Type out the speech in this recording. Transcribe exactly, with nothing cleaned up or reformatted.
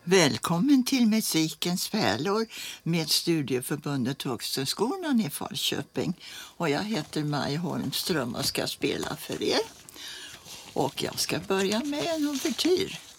Välkommen till Musikens pärlor med Studieförbundet Vuxenskolan i Falköping. Och jag heter Maj Holmström och ska spela för er. Och jag ska börja med en ouvertyr.